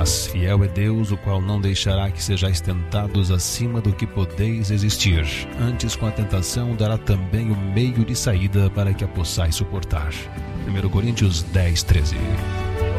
Mas fiel é Deus, o qual não deixará que sejais tentados acima do que podeis resistir. Antes, com a tentação, dará também o meio de saída para que a possais suportar. 1 Coríntios 10:13.